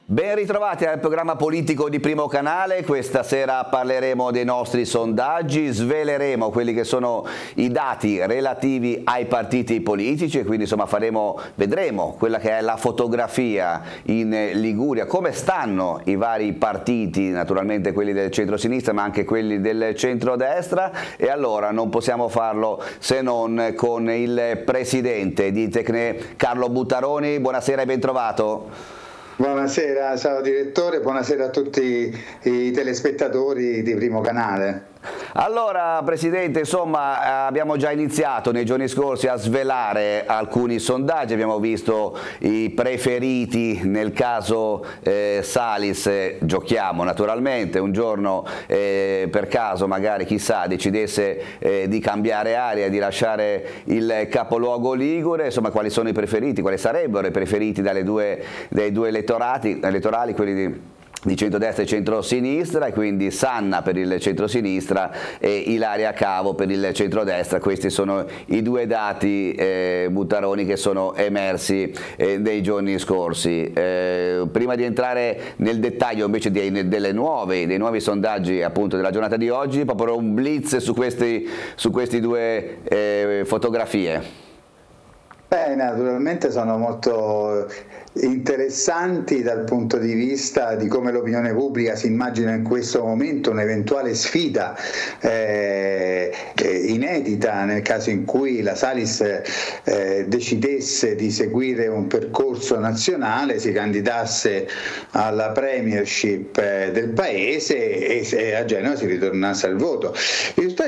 Ben ritrovati al programma politico di Primo Canale. Questa sera parleremo dei nostri sondaggi, sveleremo quelli che sono i dati relativi ai partiti politici e quindi insomma vedremo quella che è la fotografia in Liguria, come stanno i vari partiti, naturalmente quelli del centro-sinistra ma anche quelli del centro-destra, e allora non possiamo farlo se non con il presidente di Tecne, Carlo Buttaroni. Buonasera e ben trovato. Buonasera, ciao direttore, buonasera a tutti i telespettatori di Primo Canale. Allora Presidente, insomma abbiamo già iniziato nei giorni scorsi a svelare alcuni sondaggi, abbiamo visto i preferiti. Nel caso Salis giochiamo naturalmente, un giorno per caso magari chissà decidesse di cambiare area, di lasciare il capoluogo ligure, insomma quali sono i preferiti, quali sarebbero i preferiti dai due elettorali, quelli di centrodestra e centrosinistra, e quindi Sanna per il centrosinistra e Ilaria Cavo per il centrodestra. Questi sono i due dati, Buttaroni, che sono emersi nei giorni scorsi. Prima di entrare nel dettaglio invece dei nuovi sondaggi appunto della giornata di oggi, proprio un blitz su questi due fotografie. Naturalmente sono molto interessanti dal punto di vista di come l'opinione pubblica si immagina in questo momento un'eventuale sfida inedita nel caso in cui la Salis decidesse di seguire un percorso nazionale, si candidasse alla premiership del paese e a Genova si ritornasse al voto.